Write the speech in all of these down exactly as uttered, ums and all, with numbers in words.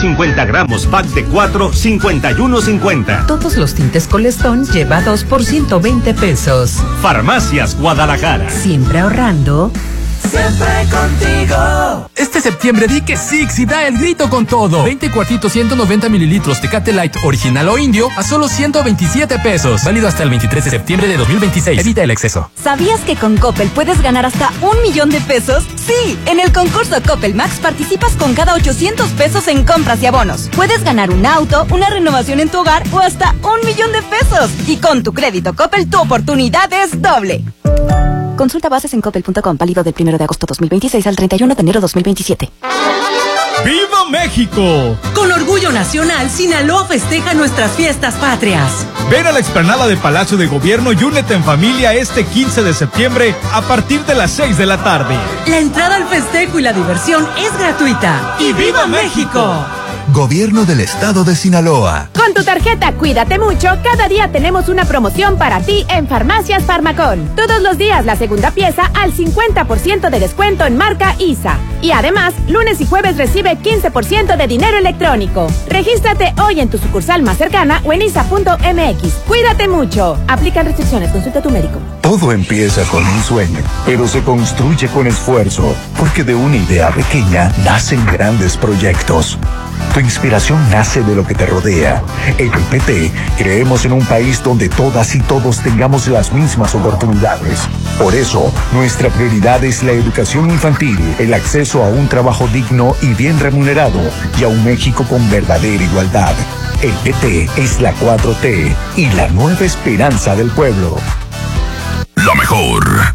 cincuenta gramos, pack de cuatro, cincuenta y uno cincuenta. Todos los tintes Colestón llevados por ciento veinte pesos. Farmacias Guadalajara. Siempre ahorrando. Siempre contigo. Este septiembre di que Six y da el grito con todo. veinte cuartitos ciento noventa mililitros Tecate Light original o indio a solo ciento veintisiete pesos. Válido hasta el veintitrés de septiembre de dos mil veintiséis. Evita el exceso. ¿Sabías que con Coppel puedes ganar hasta un millón de pesos? Sí, en el concurso Coppel Max participas con cada ochocientos pesos en compras y abonos. Puedes ganar un auto, una renovación en tu hogar o hasta un millón de pesos. Y con tu crédito Coppel tu oportunidad es doble. Consulta bases en coppel punto com, válido del primero de agosto dos mil veintiséis al treinta y uno de enero dos mil veintisiete. ¡Viva México! Con orgullo nacional, Sinaloa festeja nuestras fiestas patrias. Ven a la explanada de Palacio de Gobierno y únete en familia este quince de septiembre a partir de las seis de la tarde. La entrada al festejo y la diversión es gratuita. ¡Y viva México! Gobierno del Estado de Sinaloa. Con tu tarjeta Cuídate Mucho, cada día tenemos una promoción para ti en Farmacias Farmacón. Todos los días la segunda pieza al cincuenta por ciento de descuento en marca I S A. Y además, lunes y jueves recibe quince por ciento de dinero electrónico. Regístrate hoy en tu sucursal más cercana o en isa punto m x. Cuídate mucho. Aplican restricciones, consulta a tu médico. Todo empieza con un sueño, pero se construye con esfuerzo, porque de una idea pequeña nacen grandes proyectos. Tu inspiración nace de lo que te rodea. En el P T creemos en un país donde todas y todos tengamos las mismas oportunidades. Por eso, nuestra prioridad es la educación infantil, el acceso a un trabajo digno y bien remunerado, y a un México con verdadera igualdad. El P T es la cuatro T y la nueva esperanza del pueblo. La mejor.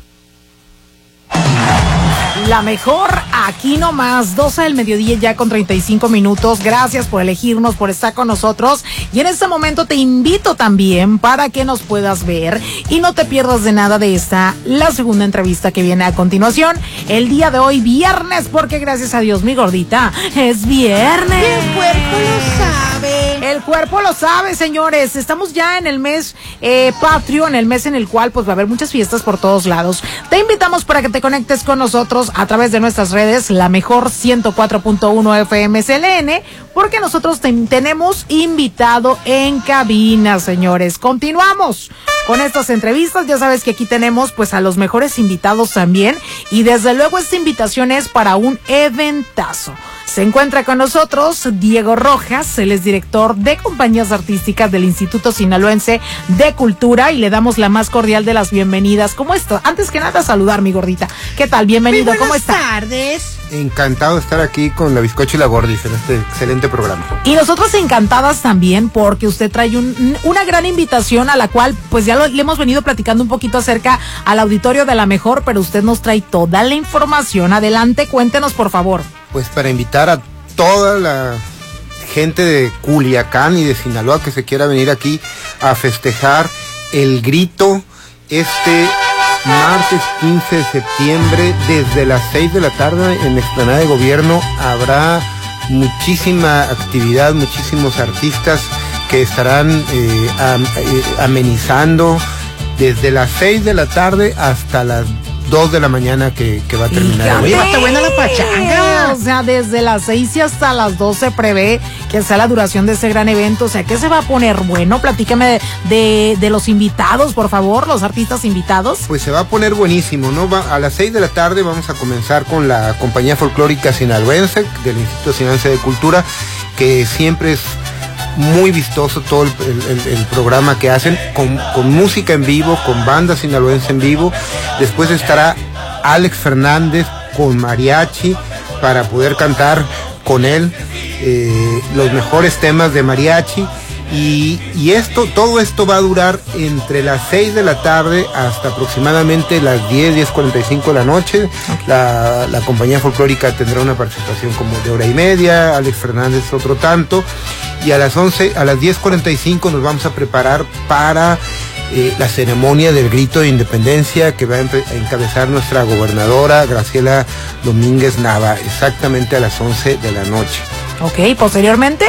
La mejor, aquí nomás, doce del mediodía ya con treinta y cinco minutos. Gracias por elegirnos, por estar con nosotros. Y en este momento te invito también para que nos puedas ver y no te pierdas de nada de esta, la segunda entrevista que viene a continuación. El día de hoy, viernes, porque gracias a Dios, mi gordita, es viernes. El cuerpo lo sabe. El cuerpo lo sabe, señores. Estamos ya en el mes eh, patrio, en el mes en el cual pues va a haber muchas fiestas por todos lados. Te invitamos para que te conectes con nosotros a través de nuestras redes, la mejor ciento cuatro punto uno F M C L N, porque nosotros te, tenemos invitado en cabina, señores. Continuamos con estas entrevistas. Ya sabes que aquí tenemos pues a los mejores invitados también, y desde luego esta invitación es para un eventazo. Se encuentra con nosotros Diego Rojas, él es director de compañías artísticas del Instituto Sinaloense de Cultura, y le damos la más cordial de las bienvenidas. ¿Cómo está? Antes que nada, saludar, mi gordita. ¿Qué tal? Bienvenido, ¿cómo está? Buenas tardes. Encantado de estar aquí con la Bizcocho y la Gordis en este excelente programa. Y nosotros encantadas también, porque usted trae un, una gran invitación a la cual pues ya lo, le hemos venido platicando un poquito acerca al auditorio de La Mejor, pero usted nos trae toda la información. Adelante, cuéntenos, por favor. Pues para invitar a toda la gente de Culiacán y de Sinaloa que se quiera venir aquí a festejar el grito este martes quince de septiembre desde las seis de la tarde en la explanada de Gobierno. Habrá muchísima actividad, muchísimos artistas que estarán eh, am, eh, amenizando desde las seis de la tarde hasta las dos de la mañana que, que va a terminar. Oye, va a estar buena la pachanga. O sea, desde las seis y hasta las dos se prevé que sea la duración de ese gran evento. O sea, ¿qué se va a poner bueno? Platícame de, de, de los invitados, por favor, los artistas invitados. Pues se va a poner buenísimo, ¿no? Va, a las seis de la tarde vamos a comenzar con la Compañía Folclórica Sinaloense del Instituto Sinaloense de Cultura, que siempre es muy vistoso todo el, el, el programa que hacen, con, con música en vivo, con banda sinaloense en vivo. Después estará Alex Fernández con mariachi para poder cantar con él eh, los mejores temas de mariachi. Y, y esto, todo esto va a durar entre las seis de la tarde hasta aproximadamente las diez, diez cuarenta y cinco de la noche. Okay. La, la compañía folclórica tendrá una participación como de hora y media, Alex Fernández otro tanto. Y a las once, a las diez cuarenta y cinco nos vamos a preparar para eh, la ceremonia del grito de independencia que va a, a encabezar nuestra gobernadora Graciela Domínguez Nava, exactamente a las once de la noche. Ok, posteriormente.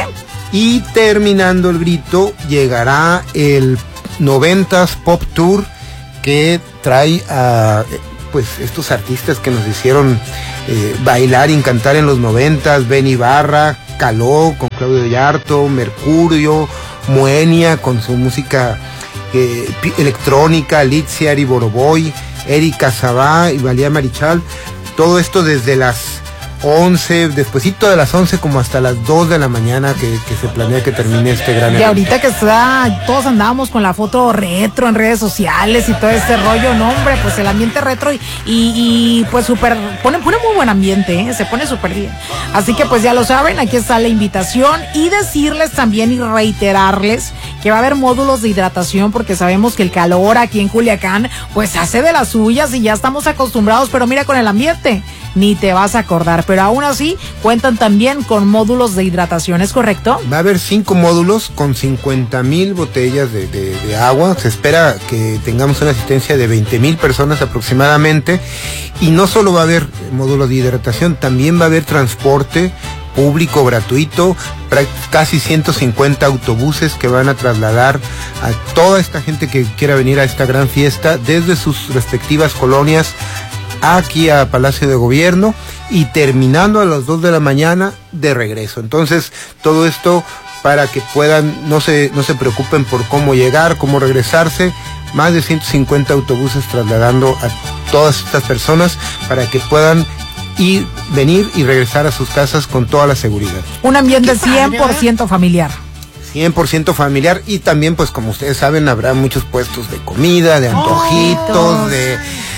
Y terminando el grito, llegará el noventas Pop Tour, que trae a pues estos artistas que nos hicieron eh, bailar y cantar en los noventas: Ben Ibarra, Caló con Claudio Yarto, Mercurio, Moenia con su música eh, electrónica, Alicia y Boroboy, Erika Sabá y Valía Marichal. Todo esto desde las once, despuesito de las once como hasta las dos de la mañana que, que se planea que termine este gran evento. Y ahorita que está, todos andábamos con la foto retro en redes sociales y todo este rollo, no hombre, pues el ambiente retro y, y, y pues súper, pone, pone muy buen ambiente, ¿eh? Se pone súper bien. Así que pues ya lo saben, aquí está la invitación y decirles también y reiterarles que va a haber módulos de hidratación porque sabemos que el calor aquí en Culiacán pues hace de las suyas y ya estamos acostumbrados, pero mira con el ambiente, ni te vas a acordar. Pero aún así cuentan también con módulos de hidratación, ¿es correcto? Va a haber cinco módulos con cincuenta mil botellas de, de, de agua. Se espera que tengamos una asistencia de veinte mil personas aproximadamente. Y no solo va a haber módulos de hidratación, también va a haber transporte público gratuito, casi ciento cincuenta autobuses que van a trasladar a toda esta gente que quiera venir a esta gran fiesta desde sus respectivas colonias aquí a Palacio de Gobierno y terminando a las dos de la mañana de regreso. Entonces, todo esto para que puedan, no se, no se preocupen por cómo llegar, cómo regresarse, más de ciento cincuenta autobuses trasladando a todas estas personas para que puedan ir, venir y regresar a sus casas con toda la seguridad. Un ambiente cien por ciento familiar. cien por ciento familiar y también, pues como ustedes saben, habrá muchos puestos de comida, de antojitos, oh, de...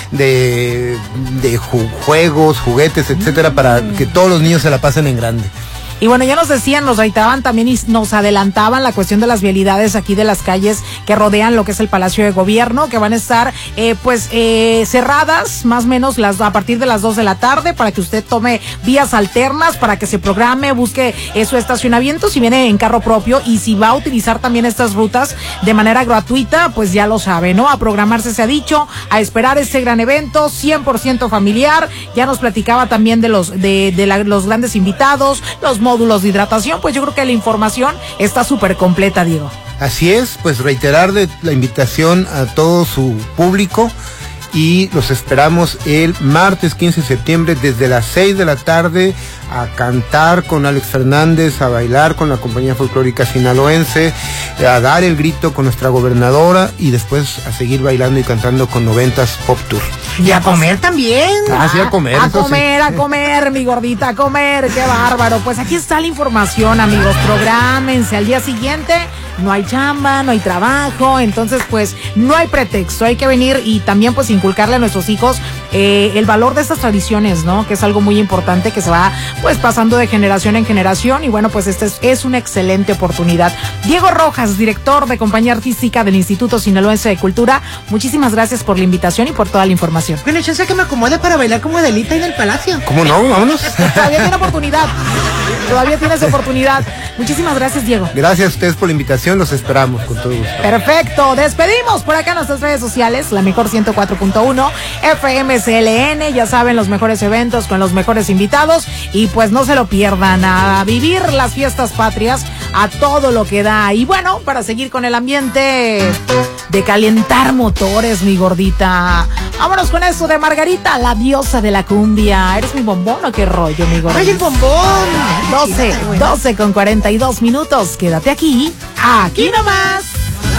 de, de ju juegos, juguetes, etcétera, para que todos los niños se la pasen en grande. Y bueno, ya nos decían, nos reitaban también y nos adelantaban la cuestión de las vialidades aquí de las calles que rodean lo que es el Palacio de Gobierno, que van a estar eh, pues eh, cerradas más o menos las, a partir de las dos de la tarde para que usted tome vías alternas, para que se programe, busque eh, su estacionamiento si viene en carro propio y si va a utilizar también estas rutas de manera gratuita, pues ya lo sabe, ¿no? A programarse se ha dicho, a esperar este gran evento, cien por ciento familiar. Ya nos platicaba también de los, de, de la, los grandes invitados, los módulos de hidratación, pues yo creo que la información está súper completa, Diego. Así es, pues reiterarle la invitación a todo su público y los esperamos el martes quince de septiembre desde las seis de la tarde a cantar con Alex Fernández, a bailar con la compañía folclórica sinaloense, a dar el grito con nuestra gobernadora y después a seguir bailando y cantando con noventas Pop Tour. Y a comer también. Ah, sí, a comer. A comer, sí. a comer, mi gordita, a comer, qué bárbaro. Pues aquí está la información, amigos, prográmense al día siguiente. No hay chamba, no hay trabajo, entonces pues no hay pretexto, hay que venir y también pues inculcarle a nuestros hijos eh, el valor de estas tradiciones, ¿no? Que es algo muy importante que se va pues pasando de generación en generación y bueno, pues esta es, es una excelente oportunidad. Diego Rojas, director de Compañía Artística del Instituto Sinaloense de Cultura, muchísimas gracias por la invitación y por toda la información. Bueno, yo sé que me acomode para bailar como Adelita en el Palacio. ¿Cómo no? Vámonos. Todavía tiene oportunidad, todavía tienes oportunidad. Muchísimas gracias, Diego. Gracias a ustedes por la invitación, los esperamos con todo gusto. Perfecto, despedimos por acá nuestras redes sociales, la mejor ciento cuatro punto uno, F M C L N, ya saben, los mejores eventos con los mejores invitados y pues no se lo pierdan, a vivir las fiestas patrias a todo lo que da. Y bueno, para seguir con el ambiente de calentar motores, mi gordita, vámonos con eso de Margarita, la diosa de la cumbia. ¿Eres mi bombón o qué rollo, mi gordita? ¡Ay, el bombón! doce, doce con cuarenta y dos minutos, quédate aquí, aquí nomás.